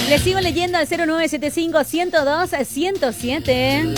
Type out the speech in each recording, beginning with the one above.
Les sigo leyendo al 0975-102-107.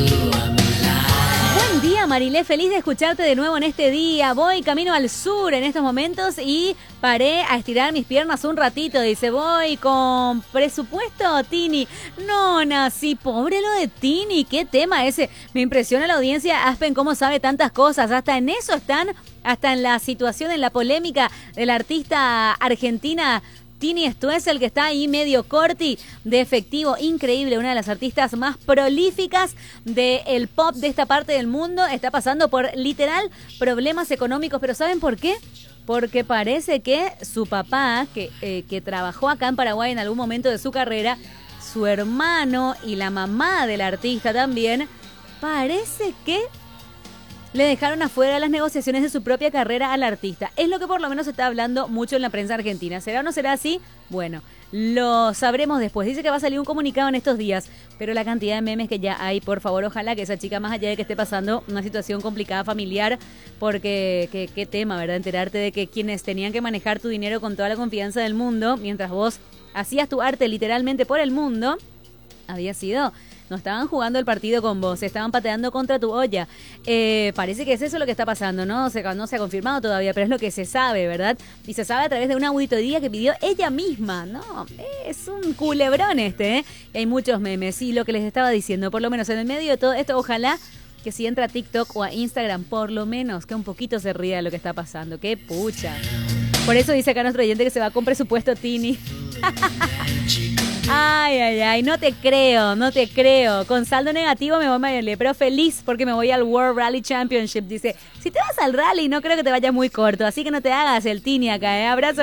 Buen día, Marilé, feliz de escucharte de nuevo en este día. Voy camino al sur en estos momentos y paré a estirar mis piernas un ratito. Dice, voy con presupuesto, Tini. No, nací, pobre lo de Tini. ¿Qué tema ese? Me impresiona la audiencia, Aspen, cómo sabe tantas cosas. Hasta en eso están, hasta en la situación, en la polémica de la artista argentina Tini Stoessel, que está ahí medio corti de efectivo, increíble, una de las artistas más prolíficas del pop de esta parte del mundo, está pasando por literal problemas económicos, pero ¿saben por qué? Porque parece que su papá, que trabajó acá en Paraguay en algún momento de su carrera, su hermano y la mamá del artista también, parece que le dejaron afuera las negociaciones de su propia carrera al artista. Es lo que por lo menos se está hablando mucho en la prensa argentina. ¿Será o no será así? Bueno, lo sabremos después. Dice que va a salir un comunicado en estos días, pero la cantidad de memes que ya hay, por favor, ojalá que esa chica, más allá de que esté pasando una situación complicada familiar, porque qué tema, ¿verdad? Enterarte de que quienes tenían que manejar tu dinero con toda la confianza del mundo, mientras vos hacías tu arte literalmente por el mundo, había sido... No estaban jugando el partido con vos, estaban pateando contra tu olla. Parece que es eso lo que está pasando, ¿no? No se ha confirmado todavía, pero es lo que se sabe, ¿verdad? Y se sabe a través de una auditoría que pidió ella misma, ¿no? Es un culebrón Y hay muchos memes. Y lo que les estaba diciendo, por lo menos en el medio de todo esto, ojalá que si entra a TikTok o a Instagram, por lo menos que un poquito se ría de lo que está pasando. ¡Qué pucha! Por eso dice acá nuestro oyente que se va con presupuesto, Tini. Ay, no te creo. Con saldo negativo me voy a Mayole, pero feliz porque me voy al World Rally Championship. Dice, si te vas al rally no creo que te vayas muy corto, así que no te hagas el Tini acá, Abrazo.